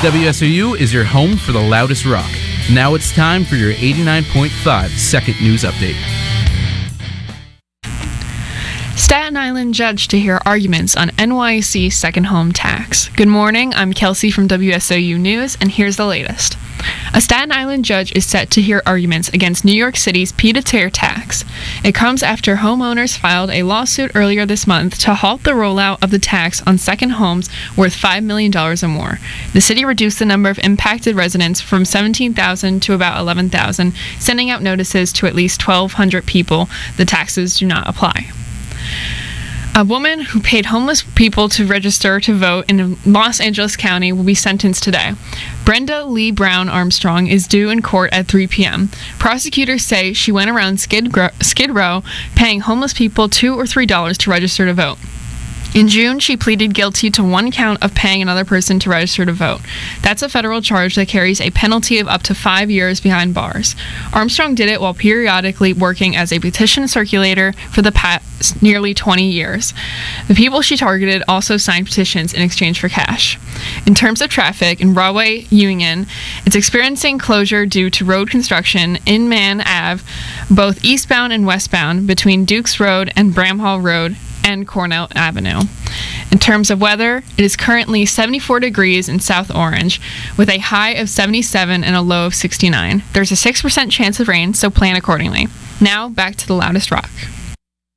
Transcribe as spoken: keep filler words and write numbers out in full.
W S O U is your home for the loudest rock. Now it's time for your eighty-nine point five second news update. Staten Island judge to hear arguments on N Y C second home tax. Good morning, I'm Kelsey from W S O U News, and here's the latest. A Staten Island judge is set to hear arguments against New York City's pied-à-terre tax. It comes after homeowners filed a lawsuit earlier this month to halt the rollout of the tax on second homes worth five million dollars or more. The city reduced the number of impacted residents from seventeen thousand to about eleven thousand, sending out notices to at least twelve hundred people. The taxes do not apply. A woman who paid homeless people to register to vote in Los Angeles County will be sentenced today. Brenda Lee Brown Armstrong is due in court at three p.m. Prosecutors say she went around Skid, Gro- Skid Row paying homeless people two or three dollars to register to vote. In June, she pleaded guilty to one count of paying another person to register to vote. That's a federal charge that carries a penalty of up to five years behind bars. Armstrong did it while periodically working as a petition circulator for the past nearly twenty years. The people she targeted also signed petitions in exchange for cash. In terms of traffic, in Broadway Union, it's experiencing closure due to road construction in Man Ave, both eastbound and westbound, between Dukes Road and Bramhall Road and Cornell Avenue. In terms of weather, it is currently seventy-four degrees in South Orange, with a high of seventy-seven and a low of sixty-nine. There's a six percent chance of rain, so plan accordingly. Now, back to the loudest rock.